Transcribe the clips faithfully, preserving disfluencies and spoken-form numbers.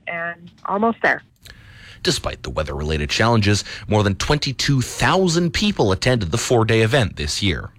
and almost there. Despite the weather-related challenges, more than twenty-two thousand people attended the four-day event this year.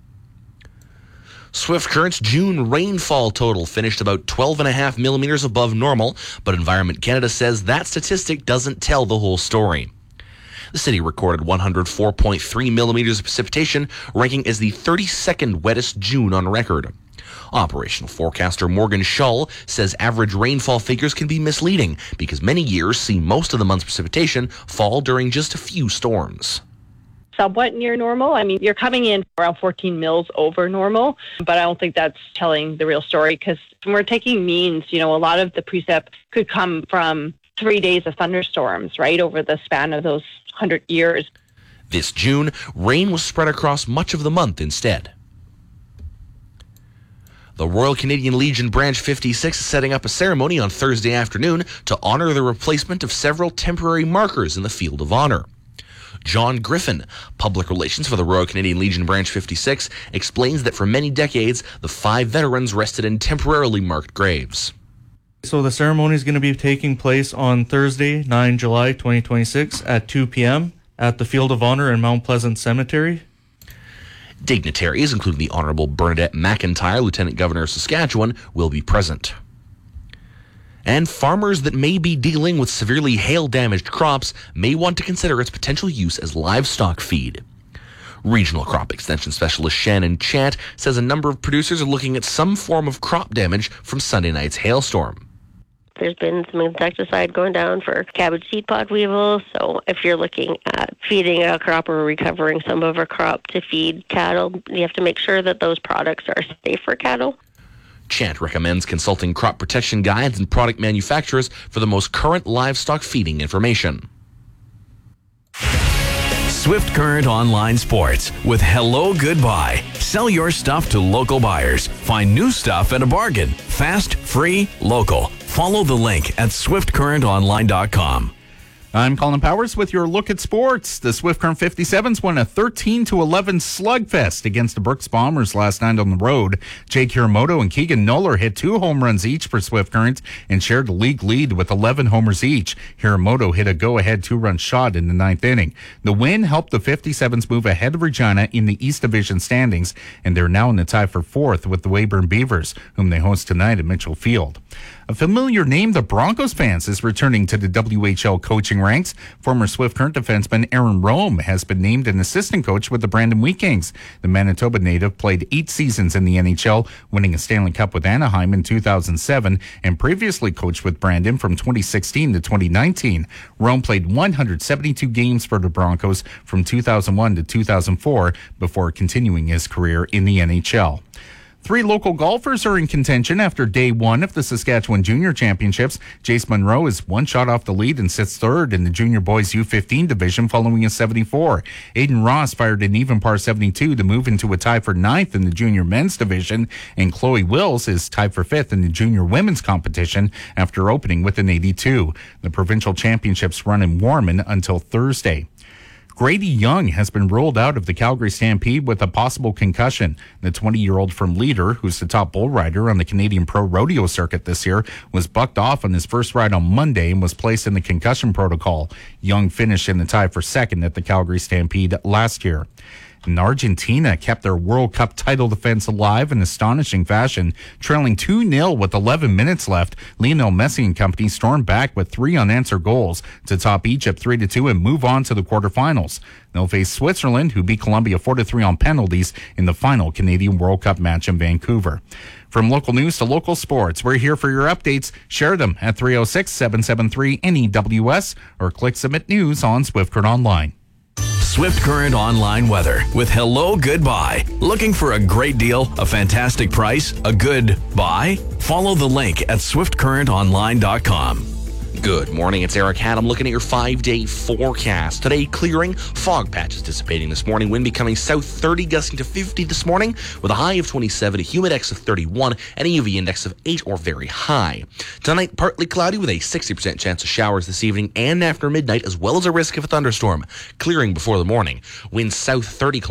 Swift Current's June rainfall total finished about twelve point five millimeters above normal, but Environment Canada says that statistic doesn't tell the whole story. The city recorded one hundred four point three millimeters of precipitation, ranking as the thirty-second wettest June on record. Operational forecaster Morgan Shull says average rainfall figures can be misleading because many years see most of the month's precipitation fall during just a few storms. Somewhat near normal. I mean, you're coming in around fourteen mils over normal, but I don't think that's telling the real story because when we're taking means, you know, a lot of the precip could come from three days of thunderstorms, right, over the span of those one hundred years. This June, rain was spread across much of the month instead. The Royal Canadian Legion Branch fifty-six is setting up a ceremony on Thursday afternoon to honor the replacement of several temporary markers in the Field of Honor. John Griffin, Public Relations for the Royal Canadian Legion Branch fifty-six, explains that for many decades, the five veterans rested in temporarily marked graves. So the ceremony is going to be taking place on Thursday, the ninth of July, twenty twenty-six at two p.m. at the Field of Honor in Mount Pleasant Cemetery. Dignitaries, including the Honourable Bernadette McIntyre, Lieutenant Governor of Saskatchewan, will be present. And farmers that may be dealing with severely hail-damaged crops may want to consider its potential use as livestock feed. Regional Crop Extension Specialist Shannon Chant says a number of producers are looking at some form of crop damage from Sunday night's hailstorm. There's been some insecticide going down for cabbage seed pod weevil, so if you're looking at feeding a crop or recovering some of a crop to feed cattle, you have to make sure that those products are safe for cattle. Chant recommends consulting crop protection guides and product manufacturers for the most current livestock feeding information. Swift Current Online Sports with Hello Goodbye. Sell your stuff to local buyers. Find new stuff at a bargain. Fast, free, local. Follow the link at swift current online dot com. I'm Colin Powers with your look at sports. The Swift Current fifty-sevens won a thirteen to eleven slugfest against the Brooks Bombers last night on the road. Jake Hiramoto and Keegan Noller hit two home runs each for Swift Current and shared the league lead with eleven homers each. Hiramoto hit a go-ahead two-run shot in the ninth inning. The win helped the fifty-sevens move ahead of Regina in the East Division standings, and they're now in the tie for fourth with the Weyburn Beavers, whom they host tonight at Mitchell Field. A familiar name the Broncos fans is returning to the W H L coaching ranks. Former Swift Current defenseman Aaron Rome has been named an assistant coach with the Brandon Wheat Kings. The Manitoba native played eight seasons in the N H L, winning a Stanley Cup with Anaheim in two thousand seven, and previously coached with Brandon from twenty sixteen to twenty nineteen. Rome played one hundred seventy-two games for the Broncos from two thousand one to two thousand four before continuing his career in the N H L. Three local golfers are in contention after day one of the Saskatchewan Junior Championships. Jace Monroe is one shot off the lead and sits third in the Junior Boys U fifteen division following a seventy-four. Aiden Ross fired an even par seventy-two to move into a tie for ninth in the Junior Men's division, and Chloe Wills is tied for fifth in the Junior Women's competition after opening with an eighty-two. The provincial championships run in Warman until Thursday. Grady Young has been ruled out of the Calgary Stampede with a possible concussion. The twenty-year-old from Leader, who's the top bull rider on the Canadian Pro Rodeo circuit this year, was bucked off on his first ride on Monday and was placed in the concussion protocol. Young finished in the tie for second at the Calgary Stampede last year. And Argentina kept their World Cup title defense alive in astonishing fashion. Trailing two nil with eleven minutes left, Lionel Messi and company stormed back with three unanswered goals to top Egypt three to two and move on to the quarterfinals. They'll face Switzerland, who beat Colombia four to three on penalties in the final Canadian World Cup match in Vancouver. From local news to local sports, we're here for your updates. Share them at three oh six, seven seven three, N E W S or click Submit News on Swift Current Online. Swift Current Online weather with Hello Goodbye. Looking for a great deal, a fantastic price, a good buy? Follow the link at swift current online dot com. Good morning, it's Eric Haddam looking at your five-day forecast. Today, clearing, fog patches dissipating this morning, wind becoming south thirty, gusting to fifty this morning, with a high of twenty-seven, a humidex of thirty-one, and a U V index of eight or very high. Tonight, partly cloudy with a sixty percent chance of showers this evening and after midnight, as well as a risk of a thunderstorm. Clearing before the morning, winds south thirty